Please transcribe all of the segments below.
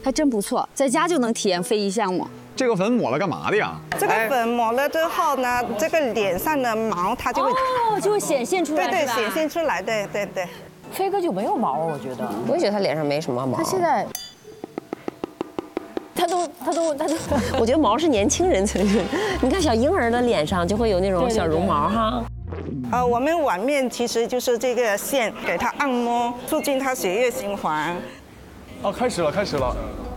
还真不错，在家就能体验非遗项目。 这个粉抹了干嘛的呀？ 这个粉抹了之后呢，这个脸上的毛它就会就会显现出来， 对，显现出来，对。 飞哥就没有毛，我觉得。 我也觉得他脸上没什么毛。 他现在，他都， 我觉得毛是年轻人才是。你看小婴儿的脸上就会有那种小绒毛哈。 我们碗面其实就是这个线，给它按摩，促进它血液循环。 哦，开始了。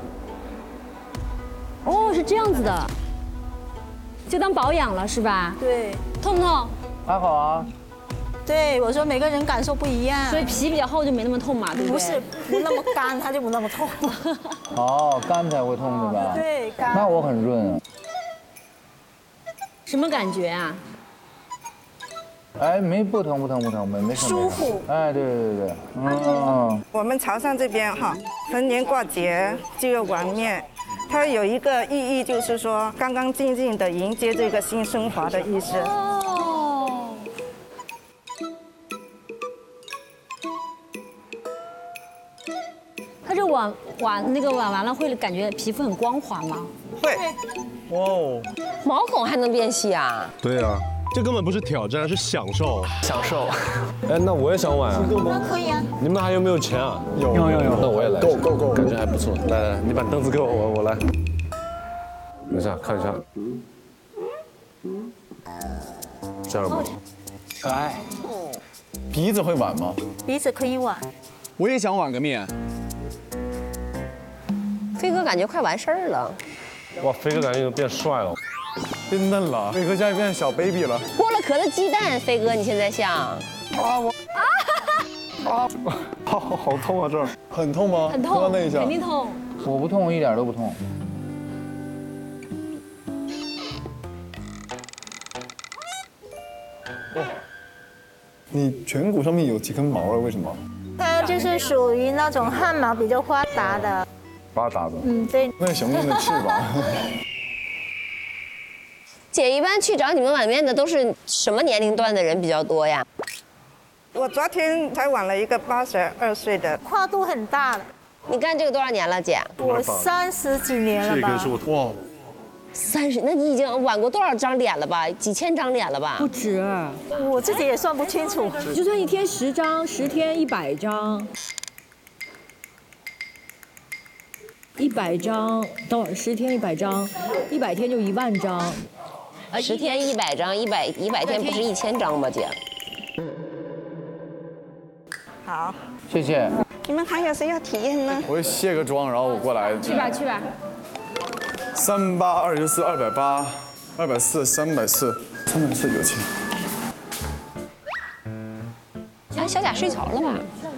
哦，是这样子的，就当保养了是吧？ 对， 痛不痛？ 还好啊。 对，我说每个人感受不一样， 所以皮比较厚就没那么痛嘛，对不对？ 不是不那么干，它就不那么痛。 哦，干才会痛是吧？ 对，干。 那我很润啊。 什么感觉啊？ 哎，不疼，没事。 舒服。 哎，对。 我们潮汕这边哈，逢年过节这个碗面，它有一个意义，就是说干干净净的迎接这个新生活的意思。 哦。它这碗完了会感觉皮肤很光滑吗？ 会。 哇哦， 毛孔还能变细啊？ 对啊，这根本不是挑战，是享受。 享受。 哎，那我也想玩啊。 那可以啊。 你们还有没有钱啊？ 有。 那我也来。 够， 感觉还不错。来，你把凳子给我，我来。等一下，看一下。这样吧。 可爱。鼻子会挽吗？ 鼻子可以挽。 我也想挽个面。 飞哥感觉快完事儿了。 哇，飞哥感觉变帅了， 变嫩了。飞哥现在变小 baby 了。 剥了壳的鸡蛋，飞哥你现在像。 好痛啊！这儿很痛吗？ 很痛， 刚刚那一下肯定痛。 我不痛，一点都不痛。 你颧骨上面有几根毛了？为什么？ 它就是属于那种汗毛比较发达的。 发达的。 对。 那小面的翅膀。 姐一般去找你们碗面的都是什么年龄段的人比较多呀？ 我昨天才挽了一个82岁的， 跨度很大了。 你干这个多少年了，姐？ 我30几年了吧。 哇 ，30，那你已经挽过多少张脸了吧？几千张脸了吧？ 不止， 我自己也算不清楚。 就算一天10张，10天100张。100张，等会儿10天100张，100天就10000张。 10天100张，100天不是1000张吗，姐？ 好， 谢谢。 你们还有谁要体验呢？ 我卸个妆，然后我过来。 去吧。 38、24、280、240、340有钱。 哎，小贾睡着了吧？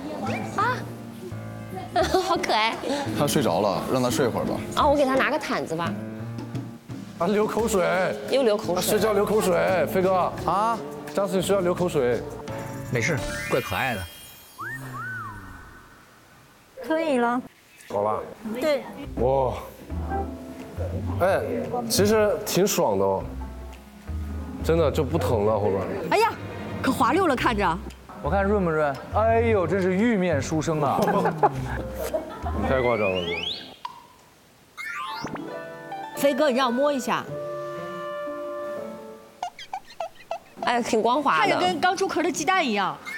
啊，好可爱。 他睡着了，让他睡会儿吧。 啊，我给他拿个毯子吧。 啊，流口水。 又流口水。 睡觉流口水，飞哥啊，张思你睡觉流口水。 没事，怪可爱的。 可以了。 好吧。 对。 哇。哎，其实挺爽的哦，真的就不疼了后边。 哎呀，可滑溜了，看着。 我看润不润？哎呦，真是玉面书生啊！ 你太夸张了。 飞哥，你让我摸一下。 哎，挺光滑的， 看着跟刚出壳的鸡蛋一样。